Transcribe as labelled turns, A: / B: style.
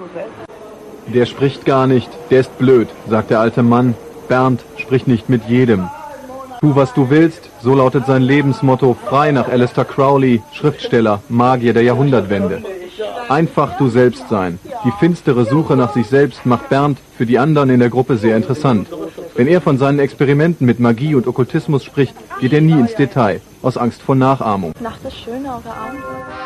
A: Der spricht gar nicht, der ist blöd, sagt der alte Mann. Bernd spricht nicht mit jedem. Tu, was du willst, so lautet sein Lebensmotto, frei nach Aleister Crowley, Schriftsteller, Magier der Jahrhundertwende. Einfach du selbst sein. Die finstere Suche nach sich selbst macht Bernd für die anderen in der Gruppe sehr interessant. Wenn er von seinen Experimenten mit Magie und Okkultismus spricht, geht er nie ins Detail, aus Angst vor Nachahmung.
B: Nacht ist schön, eure Augen.